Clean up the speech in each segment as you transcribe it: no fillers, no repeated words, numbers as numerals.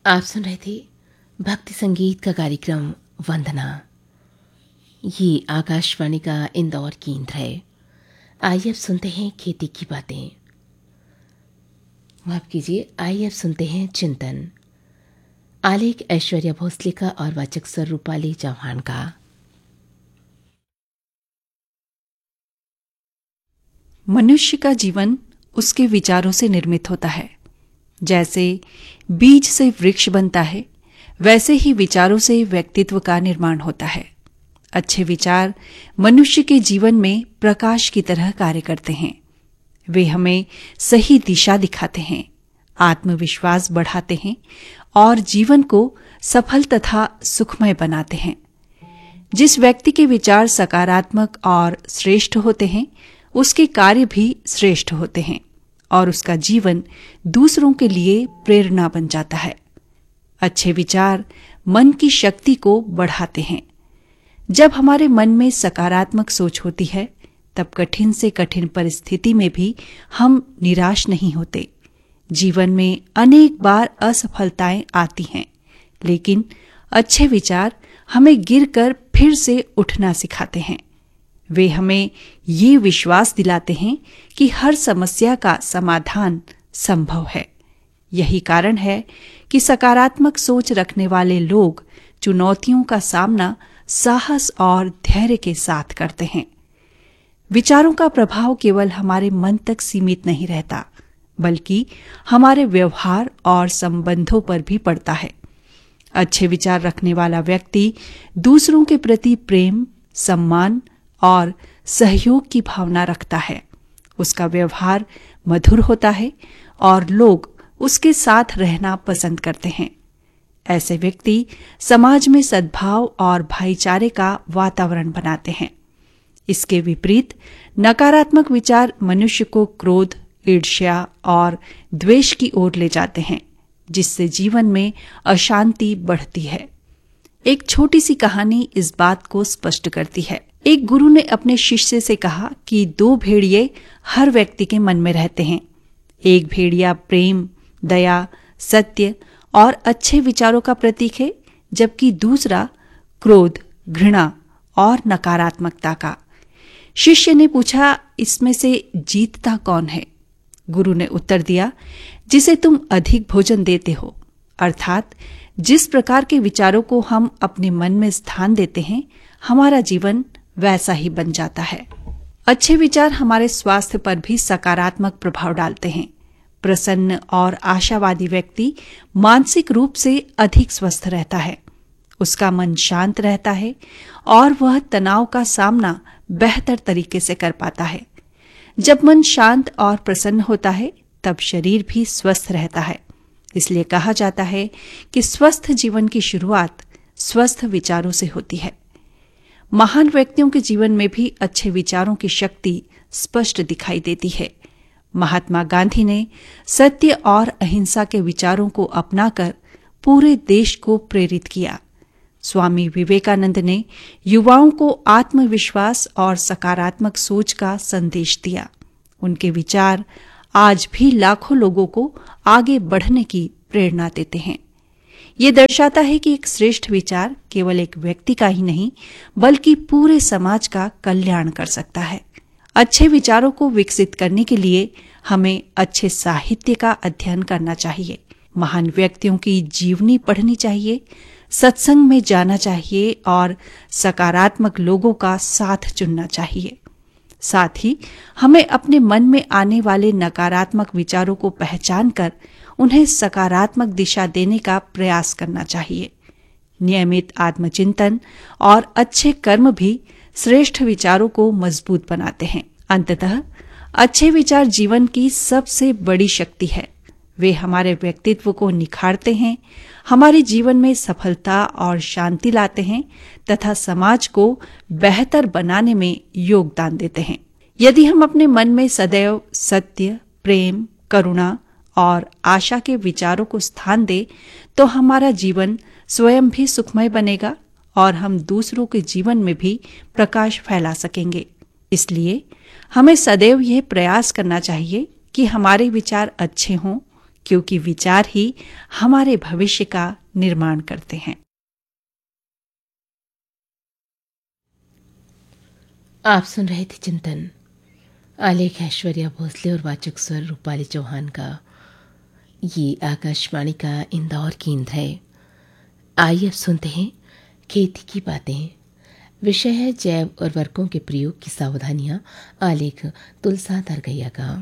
आप सुन रहे थे भक्ति संगीत का कार्यक्रम वंदना। ये आकाशवाणी का इंदौर केंद्र है। आइए अब सुनते हैं खेती की बातें। माफ कीजिए, आइए अब सुनते हैं चिंतन। आलेख ऐश्वर्या भोसले का और वाचक स्वर रूपाली चौहान का। मनुष्य का जीवन उसके विचारों से निर्मित होता है। जैसे बीज से वृक्ष बनता है, वैसे ही विचारों से व्यक्तित्व का निर्माण होता है। अच्छे विचार मनुष्य के जीवन में प्रकाश की तरह कार्य करते हैं। वे हमें सही दिशा दिखाते हैं, आत्मविश्वास बढ़ाते हैं और जीवन को सफल तथा सुखमय बनाते हैं। जिस व्यक्ति के विचार सकारात्मक और श्रेष्ठ होते हैं, उसके कार्य भी श्रेष्ठ होते हैं और उसका जीवन दूसरों के लिए प्रेरणा बन जाता है। अच्छे विचार मन की शक्ति को बढ़ाते हैं। जब हमारे मन में सकारात्मक सोच होती है, तब कठिन से कठिन परिस्थिति में भी हम निराश नहीं होते। जीवन में अनेक बार असफलताएं आती हैं, लेकिन अच्छे विचार हमें गिरकर फिर से उठना सिखाते हैं। वे हमें ये विश्वास दिलाते हैं कि हर समस्या का समाधान संभव है। यही कारण है कि सकारात्मक सोच रखने वाले लोग चुनौतियों का सामना साहस और धैर्य के साथ करते हैं। विचारों का प्रभाव केवल हमारे मन तक सीमित नहीं रहता, बल्कि हमारे व्यवहार और संबंधों पर भी पड़ता है। अच्छे विचार रखने वाला व्यक्ति दूसरों के प्रति प्रेम, सम्मान और सहयोग की भावना रखता है। उसका व्यवहार मधुर होता है और लोग उसके साथ रहना पसंद करते हैं। ऐसे व्यक्ति समाज में सद्भाव और भाईचारे का वातावरण बनाते हैं। इसके विपरीत नकारात्मक विचार मनुष्य को क्रोध, ईर्ष्या और द्वेष की ओर ले जाते हैं, जिससे जीवन में अशांति बढ़ती है। एक छोटी सी कहानी इस बात को स्पष्ट करती है। एक गुरु ने अपने शिष्य से कहा कि 2 भेड़िए हर व्यक्ति के मन में रहते हैं। एक भेड़िया प्रेम, दया, सत्य और अच्छे विचारों का प्रतीक है, जबकि दूसरा क्रोध, घृणा और नकारात्मकता का। शिष्य ने पूछा, इसमें से जीतता कौन है? गुरु ने उत्तर दिया, जिसे तुम अधिक भोजन देते हो। अर्थात जिस प्रकार के विचारों को हम अपने मन में स्थान देते हैं, हमारा जीवन वैसा ही बन जाता है। अच्छे विचार हमारे स्वास्थ्य पर भी सकारात्मक प्रभाव डालते हैं। प्रसन्न और आशावादी व्यक्ति मानसिक रूप से अधिक स्वस्थ रहता है। उसका मन शांत रहता है और वह तनाव का सामना बेहतर तरीके से कर पाता है। जब मन शांत और प्रसन्न होता है, तब शरीर भी स्वस्थ रहता है। इसलिए कहा जाता है कि स्वस्थ जीवन की शुरुआत स्वस्थ विचारों से होती है। महान व्यक्तियों के जीवन में भी अच्छे विचारों की शक्ति स्पष्ट दिखाई देती है। महात्मा गांधी ने सत्य और अहिंसा के विचारों को अपनाकर पूरे देश को प्रेरित किया। स्वामी विवेकानंद ने युवाओं को आत्मविश्वास और सकारात्मक सोच का संदेश दिया। उनके विचार आज भी लाखों लोगों को आगे बढ़ने की प्रेरणा देते हैं। ये दर्शाता है कि एक श्रेष्ठ विचार केवल एक व्यक्ति का ही नहीं, बल्कि पूरे समाज का कल्याण कर सकता है। अच्छे विचारों को विकसित करने के लिए हमें अच्छे साहित्य का अध्ययन करना चाहिए, महान व्यक्तियों की जीवनी पढ़नी चाहिए, सत्संग में जाना चाहिए और सकारात्मक लोगों का साथ चुनना चाहिए। साथ ही हमें अपने मन में आने वाले नकारात्मक विचारों को पहचान कर उन्हें सकारात्मक दिशा देने का प्रयास करना चाहिए। नियमित आत्मचिंतन और अच्छे कर्म भी श्रेष्ठ विचारों को मजबूत बनाते हैं। अंततः अच्छे विचार जीवन की सबसे बड़ी शक्ति है। वे हमारे व्यक्तित्व को निखारते हैं, हमारे जीवन में सफलता और शांति लाते हैं तथा समाज को बेहतर बनाने में योगदान देते हैं। यदि हम अपने मन में सदैव सत्य, प्रेम, करुणा और आशा के विचारों को स्थान दें, तो हमारा जीवन स्वयं भी सुखमय बनेगा और हम दूसरों के जीवन में भी प्रकाश फैला सकेंगे। इसलिए हमें सदैव यह प्रयास करना चाहिए कि हमारे विचार अच्छे हों, क्योंकि विचार ही हमारे भविष्य का निर्माण करते हैं। आप सुन रहे थे चिंतन, आलेख ऐश्वर्या भोसले और वाचक स्वर रूपाली चौहान का। ये आकाशवाणी का इंदौर केंद्र है। आइए अब सुनते हैं खेती की बातें। विषय है जैव उर्वरकों के प्रयोग की सावधानियां। आलेख तुलसा दरगैया का।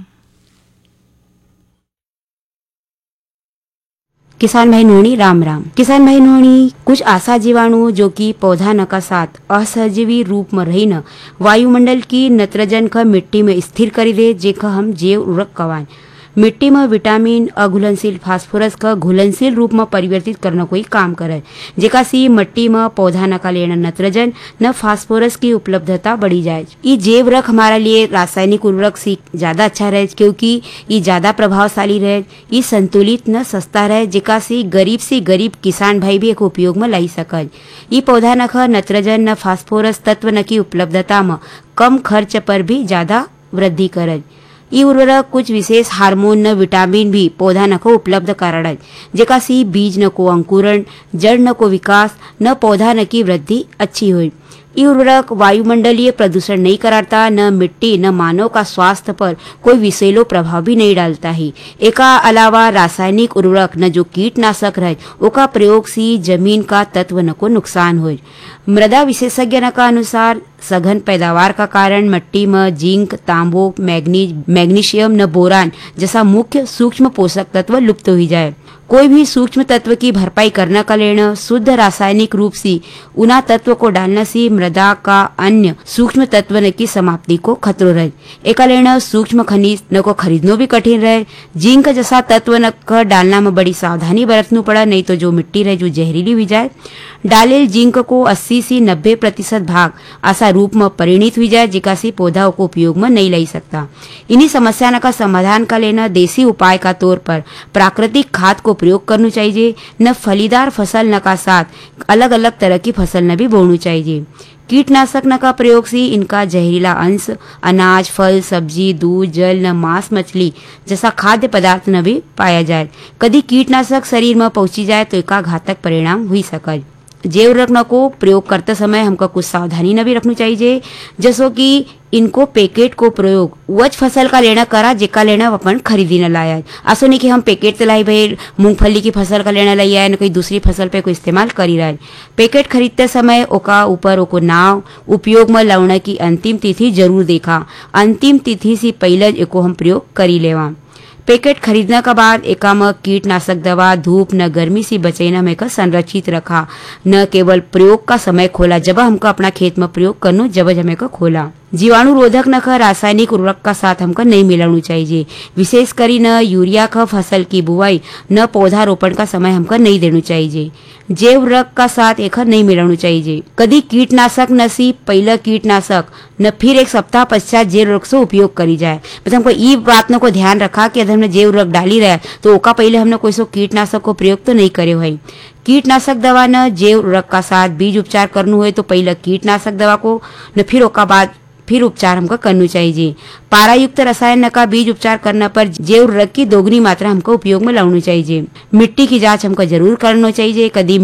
किसान भाई नोनी राम राम। किसान भाई नोनी, कुछ आशा जीवाणु जो कि पौधा न का साथ असहजीवी रूप में रहीने वायुमंडल की नत्रजन का मिट्टी में स्थिर करी दे, जेका हम जैव उर्वरक कवान। मिट्टी में विटामिन अघुलनशील फास्फोरस का घुलनशील रूप में परिवर्तित करना कोई काम करे, जेका सी मिट्टी में पौधा न का लेना नत्रजन न फास्फोरस की उपलब्धता बढ़ी जाए। ये जैव उर्वरक हमारा लिए रासायनिक उर्वरक से ज्यादा अच्छा रहे, क्योंकि ये ज्यादा प्रभावशाली रहे, ये संतुलित न सस्ता रहे, जेका से गरीब किसान भाई भी एक उपयोग में लाई सकल। ये पौधा न का नत्रजन न फास्फोरस तत्व न की उपलब्धता में कम खर्च पर भी ज्यादा वृद्धि करे। ये उर्वरक कुछ विशेष हार्मोन न विटामिन भी पौधा न को उपलब्ध कराड़, जेका सी बीज न को अंकुरण, जड़ न को विकास न पौधा न की वृद्धि अच्छी हुई। ये उर्वरक वायुमंडलीय प्रदूषण नहीं कराता, न मिट्टी न मानव का स्वास्थ्य पर कोई विषैलो प्रभाव भी नहीं डालता ही। एका अलावा रासायनिक उर्वरक न जो कीटनाशक रहे, ओका प्रयोग से जमीन का तत्व न को नुकसान हो। मृदा विशेषज्ञ न का अनुसार सघन पैदावार का कारण मिट्टी में जिंक, तांबो, मैग्नीशियम न बोरान जैसा मुख्य सूक्ष्म पोषक तत्व लुप्त हो जाए। कोई भी सूक्ष्म तत्व की भरपाई करने का लेना शुद्ध रासायनिक रूप से उना तत्व को डालने से मृदा का अन्य सूक्ष्म तत्व न की समाप्ति को खतरो रहे। एका लेना सूक्ष्म खनिज न को खरीदनो भी कठिन रहे। जिंक जैसा तत्व न का डालना में बड़ी सावधानी बरतनी पड़ा, नहीं तो जो मिट्टी रहे जो जहरीली भी जाए। डालेल जिंक को 80 से 90% भाग ऐसा रूप में परिणित हुई जाए, जिका से पौधा को उपयोग में नहीं लाई सकता। इन्हीं समस्या का समाधान का लेना देसी उपाय का तौर पर प्राकृतिक खाद को प्रयोग करना चाहिए। न फलीदार फसल न का साथ अलग अलग तरह की फसल न भी बोना चाहिए। कीटनाशक न का प्रयोग से इनका जहरीला अंश अनाज, फल, सब्जी, दूध, जल न मांस, मछली जैसा खाद्य पदार्थ न भी पाया जाए। कभी कीटनाशक शरीर में पहुंची जाए तो इसका घातक परिणाम हुई सके। जैव उर्वरक को प्रयोग करते समय हमको कुछ सावधानी न भी रखनी चाहिए, जैसो कि इनको पैकेट को प्रयोग वच फसल का लेना करा, जेका लेना अपन खरीदी न लाया। ऐसा नहीं कि हम पैकेट तो लाई भाई मूंगफली की फसल का लेना लाई आए न कोई दूसरी फसल पे कोई इस्तेमाल करी रहा है। पैकेट खरीदते समय ओका ऊपर ओको नाव उपयोग में लाने की अंतिम तिथि जरूर देखा। अंतिम तिथि से पहले एको हम प्रयोग करी लेवा। पैकेट खरीदने के बाद एका में कीटनाशक दवा धूप न गर्मी से बचैना में का संरक्षित रखा। न केवल प्रयोग का समय खोला, जब हमको अपना खेत में प्रयोग करनो जब हमें का खोला। जीवाणु रोधक न का रासायनिक उर्वरक का साथ हमको नहीं मिलाना चाहिए। विशेष करी न यूरिया का फसल की बुआई न पौधा रोपण का समय हमको नहीं देना चाहिए। जैव उर्वरक का साथ एक नहीं मिलाना चाहिए। कभी कीटनाशक न सी पहले कीटनाशक न फिर एक सप्ताह पश्चात जैव उर्वरक से उपयोग करी जाए। मतलब हमको ये बात न को ध्यान रखा कि यदि हमने जैव उर्वरक डाली रहा तो ओका पहले हमने कोई सो कीटनाशक को प्रयोग तो नहीं करे भाई। कीटनाशक दवा न जैव उर्वरक का साथ बीज उपचार करना हुए तो पहले कीटनाशक दवा को न फिर ओका बाद फिर उपचार हमको करना चाहिए। पारायुक्त रसायन का बीज उपचार करने पर जैव उर्वरक की दोगुनी मात्रा हमको उपयोग में लानी चाहिए। मिट्टी की जांच हमको जरूर करना चाहिए। कभी